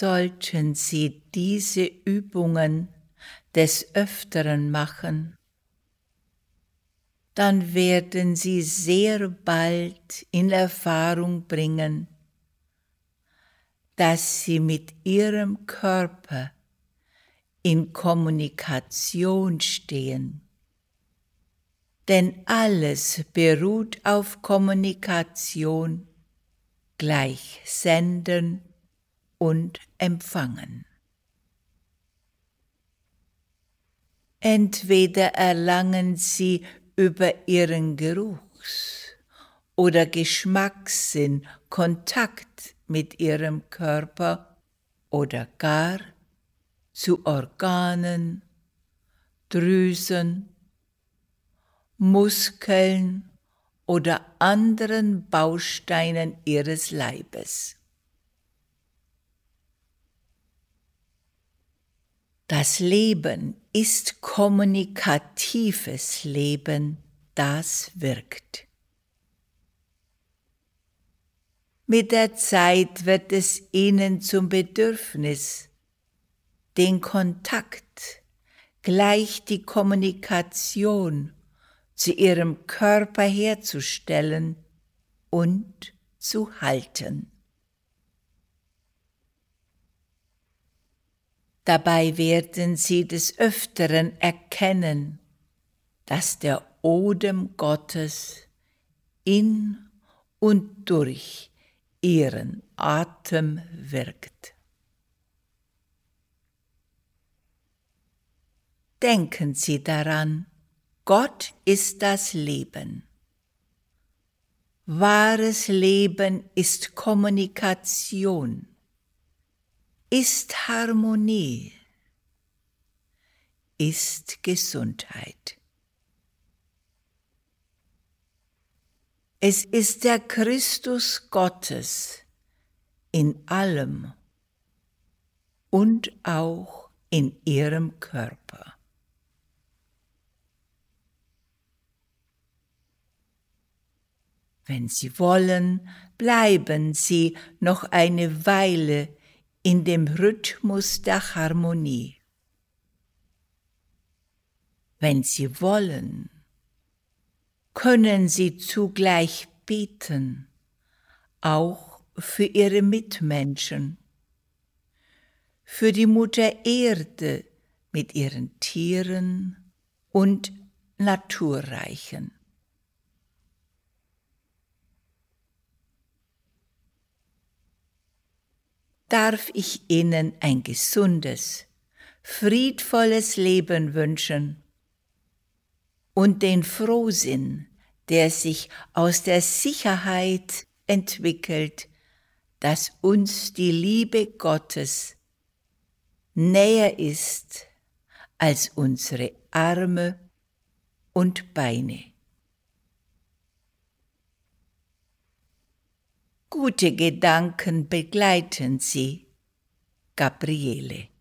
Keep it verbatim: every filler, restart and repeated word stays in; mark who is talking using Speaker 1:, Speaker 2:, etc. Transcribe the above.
Speaker 1: sollten Sie diese Übungen des Öfteren machen, dann werden Sie sehr bald in Erfahrung bringen, dass Sie mit Ihrem Körper in Kommunikation stehen. Denn alles beruht auf Kommunikation, gleich Senden und Empfangen. Entweder erlangen Sie über Ihren Geruchs- oder Geschmackssinn Kontakt mit Ihrem Körper oder gar zu Organen, Drüsen, Muskeln oder anderen Bausteinen Ihres Leibes. Das Leben ist kommunikatives Leben, das wirkt. Mit der Zeit wird es Ihnen zum Bedürfnis, den Kontakt, gleich die Kommunikation zu Ihrem Körper herzustellen und zu halten. Dabei werden Sie des Öfteren erkennen, dass der Odem Gottes in und durch Ihren Atem wirkt. Denken Sie daran, Gott ist das Leben. Wahres Leben ist Kommunikation, ist Harmonie, ist Gesundheit. Es ist der Christus Gottes in allem und auch in Ihrem Körper. Wenn Sie wollen, bleiben Sie noch eine Weile in dem Rhythmus der Harmonie. Wenn Sie wollen, können Sie zugleich beten, auch für Ihre Mitmenschen, für die Mutter Erde mit ihren Tieren und Naturreichen. Darf ich Ihnen ein gesundes, friedvolles Leben wünschen und den Frohsinn, der sich aus der Sicherheit entwickelt, dass uns die Liebe Gottes näher ist als unsere Arme und Beine. Gute Gedanken begleiten Sie, Gabriele.